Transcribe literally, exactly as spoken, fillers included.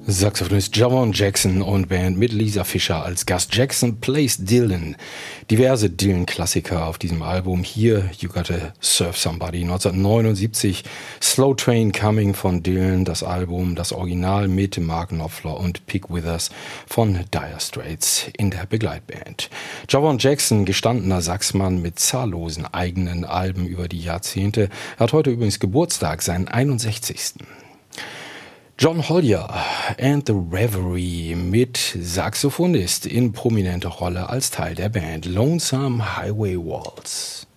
Saxophonist Javon Jackson und Band mit Lisa Fischer als Gast. Jackson plays Dylan. Diverse Dylan-Klassiker auf diesem Album. Hier You Gotta Serve Somebody neunzehnhundertneunundsiebzig. Slow Train Coming von Dylan, das Album, das Original mit Mark Knopfler und Pete Withers von Dire Straits in der Begleitband. Javon Jackson, gestandener Saxmann mit zahllosen eigenen Alben über die Jahrzehnte, hat heute übrigens Geburtstag, seinen einundsechzigsten John Hollier and the Reverie mit Saxophonist in prominenter Rolle als Teil der Band Lonesome Highway Waltz.